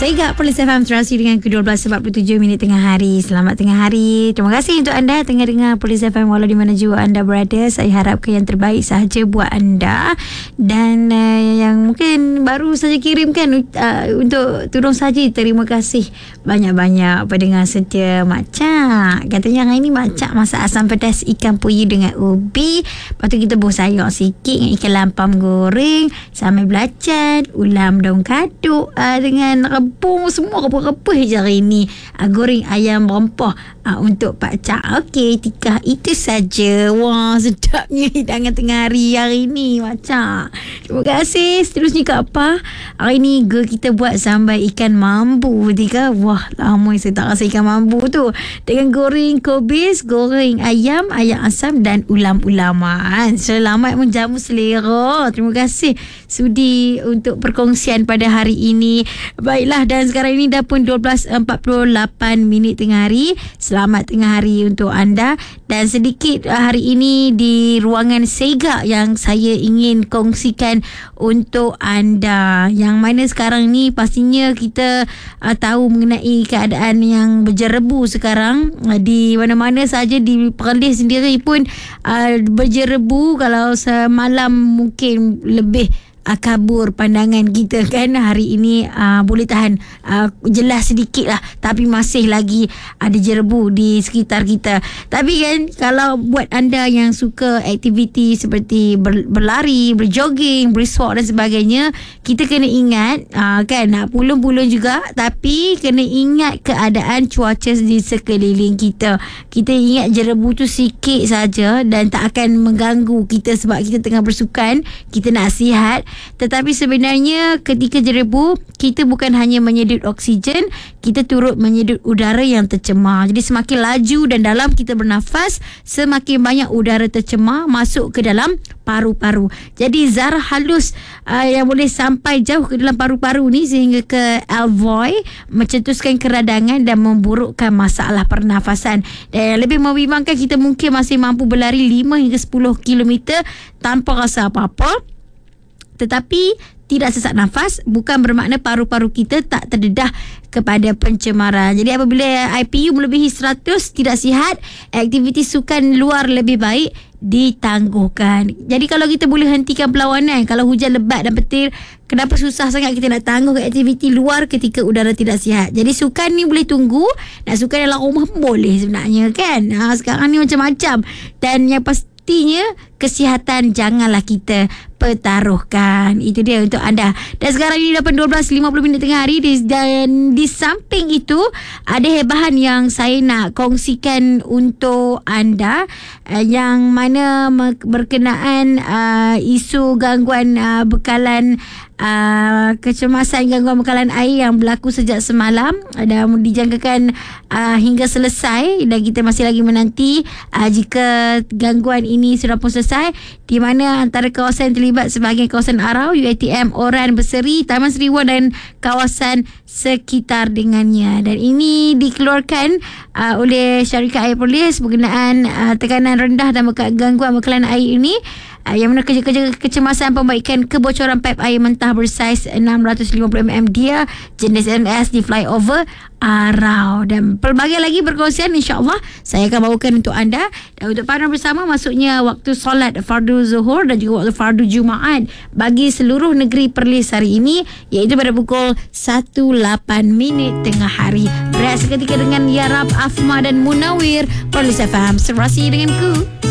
Segak Polis FM terasi dengan ke-12.47 tengah hari. Selamat tengah hari. Terima kasih untuk anda tengah dengar Polis FM walau di mana jua anda berada. Saya harapkan yang terbaik sahaja buat anda. Dan yang mungkin baru saja kirimkan untuk turun saja, terima kasih banyak-banyak pendengar setia Mak Cak. Katanya hari ni Mak Cak masak asam pedas ikan puyuh dengan ubi. Lepas tu kita buah sayur sikit dengan ikan lampam goreng, sambal belacan, ulam daun kaduk dengan rebung, semua rebus-rebus je hari ni. Goreng ayam rempah untuk Pak Cak. Okey, tikah itu saja. Wah, sedapnya hidangan tengah hari ni Pak Cak. Terima kasih. Seterusnya ke apa? Hari ni kita buat sambal ikan mambu. Tika. Wah, lama saya tak rasa ikan mambu tu. Dengan goreng kobis, goreng ayam asam dan ulam-ulaman. Selamat menjamu selera. Terima kasih sudi untuk perkongsian pada hari ini. Baiklah, dan sekarang ini dah pun 12.48 tengah hari. Selamat tengah hari untuk anda. Dan sedikit hari ini di ruangan Segak yang saya ingin kongsikan untuk anda. Yang mana sekarang ni pastinya kita tahu mengenai keadaan yang berjerebu sekarang. Di mana-mana saja di Perlis sendiri pun berjerebu. Kalau semalam mungkin lebih kabur pandangan kita kan. Hari ini boleh tahan jelas sedikit lah, tapi masih lagi ada jerebu di sekitar kita. Tapi kan kalau buat anda yang suka aktiviti seperti berlari, berjogging, berswat dan sebagainya, kita kena ingat kan nak pulung-pulung juga, tapi kena ingat keadaan cuaca di sekeliling kita. Kita ingat jerebu tu sikit saja dan tak akan mengganggu kita sebab kita tengah bersukan, kita nak sihat. Tetapi sebenarnya ketika jerebu, kita bukan hanya menyedut oksigen, kita turut menyedut udara yang tercemar. Jadi semakin laju dan dalam kita bernafas, semakin banyak udara tercemar masuk ke dalam paru-paru. Jadi zar halus yang boleh sampai jauh ke dalam paru-paru ni sehingga ke alveoli, mencetuskan keradangan dan memburukkan masalah pernafasan. Dan lebih membimbangkan, kita mungkin masih mampu berlari 5 hingga 10 km tanpa rasa apa-apa, tetapi tidak sesak nafas, bukan bermakna paru-paru kita tak terdedah kepada pencemaran. Jadi apabila IPU melebihi 100, tidak sihat, aktiviti sukan luar lebih baik ditangguhkan. Jadi kalau kita boleh hentikan perlawanan, kalau hujan lebat dan petir, kenapa susah sangat kita nak tangguh aktiviti luar ketika udara tidak sihat? Jadi sukan ni boleh tunggu, nak sukan dalam rumah boleh sebenarnya kan. Sekarang ni macam-macam. Dan yang pastinya kesihatan janganlah kita pertaruhkan. Itu dia untuk anda. Dan sekarang ini dapat 12.50 tengah hari. Dan di samping itu ada hebahan yang saya nak kongsikan untuk anda, yang mana berkenaan isu gangguan bekalan kecemasan, gangguan bekalan air yang berlaku sejak semalam dan dijangkakan hingga selesai, dan kita masih lagi menanti jika gangguan ini sudah pun selesai, di mana antara kawasan yang terlibat sebahagian kawasan Arau, UiTM, Oran, Berseri, Taman Seriwan dan kawasan sekitar dengannya. Dan ini dikeluarkan oleh syarikat air Perlis berkenaan tekanan rendah dan gangguan bekalan air ini, yang mana kerja-kerja kecemasan pembaikan kebocoran paip air mentah bersaiz 650mm dia jenis MS di flyover Arau. Dan pelbagai lagi perkongsian insya-Allah saya akan bawakan untuk anda. Dan untuk partner bersama, maksudnya waktu solat fardu zuhur dan juga waktu fardu Jumaat bagi seluruh negeri Perlis hari ini, iaitu pada pukul 18 tengah hari. Berehat seketika dengan Yarab, Afma dan Munawir. Perlis FM, serasi denganku.